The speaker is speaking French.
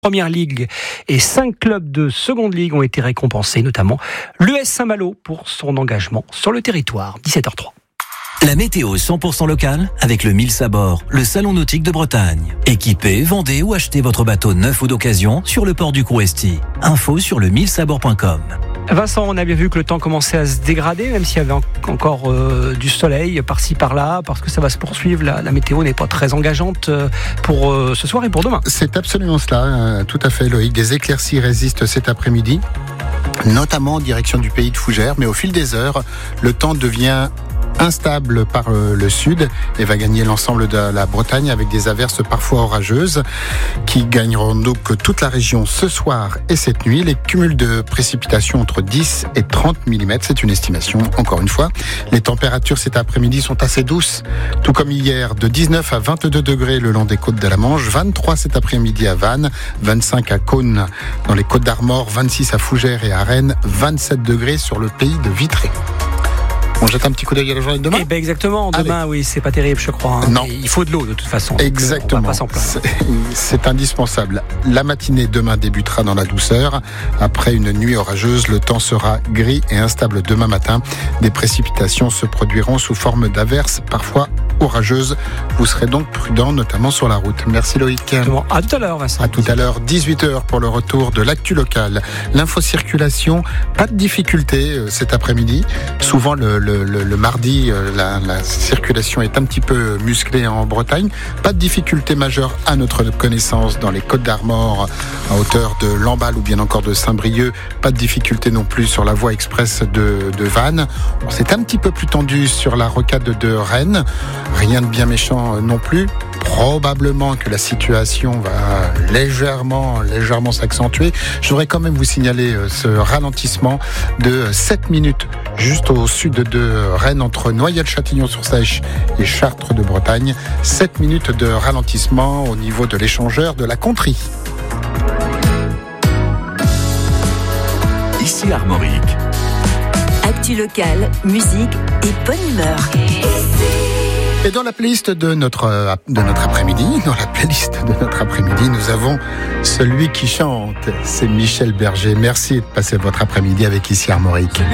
Première Ligue et 5 clubs de Seconde Ligue ont été récompensés, notamment l'US Saint-Malo pour son engagement sur le territoire. 17h03. La météo 100% locale avec le Mills à bord, le salon nautique de Bretagne. Équipez, vendez ou achetez votre bateau neuf ou d'occasion sur le port du Crouesty. Info sur le millsabord.com. Vincent, on a bien vu que le temps commençait à se dégrader, même s'il y avait encore du soleil par-ci par-là, parce que ça va se poursuivre. La météo n'est pas très engageante pour ce soir et pour demain. C'est absolument cela, tout à fait Loïc. Des éclaircies résistent cet après-midi, notamment en direction du pays de Fougères, mais au fil des heures, le temps devient instable par le sud et va gagner l'ensemble de la Bretagne avec des averses parfois orageuses qui gagneront donc toute la région ce soir et cette nuit. Les cumuls de précipitations entre 10 et 30 mm, c'est une estimation encore une fois. Les températures cet après-midi sont assez douces, tout comme hier, de 19 à 22 degrés le long des côtes de la Manche, 23 cet après-midi à Vannes, 25 à Caunes dans les Côtes d'Armor, 26 à Fougères et à Rennes, 27 degrés sur le pays de Vitré. On jette un petit coup d'œil à la journée de demain ? Eh ben exactement, demain, oui, c'est pas terrible, je crois. Non. Il faut de l'eau, de toute façon. Exactement. On va pas s'en plaindre. C'est indispensable. La matinée demain débutera dans la douceur. Après une nuit orageuse, le temps sera gris et instable demain matin. Des précipitations se produiront sous forme d'averses, parfois orageuses. Vous serez donc prudent, notamment sur la route. Merci Loïc. À tout à l'heure, Vincent. À tout à l'heure, 18h pour le retour de l'actu locale. L'infocirculation, pas de difficulté cet après-midi. Souvent le mardi, la circulation est un petit peu musclée en Bretagne. Pas de difficulté majeure à notre connaissance dans les Côtes d'Armor, à hauteur de Lamballe ou bien encore de Saint-Brieuc. Pas de difficulté non plus sur la voie express de Vannes. C'est un petit peu plus tendu sur la rocade de Rennes. Rien de bien méchant non plus. Probablement que la situation va légèrement s'accentuer. Je voudrais quand même vous signaler ce ralentissement de 7 minutes juste au sud de Rennes, entre Noyelles-Châtillon-sur-Sèche et Chartres de Bretagne. 7 minutes de ralentissement au niveau de l'échangeur de la Contrie. Ici Armorique. Actu locale, musique et bonne humeur. Et dans la playlist de notre après-midi, nous avons celui qui chante, c'est Michel Berger. Merci de passer votre après-midi avec Ici Armorique.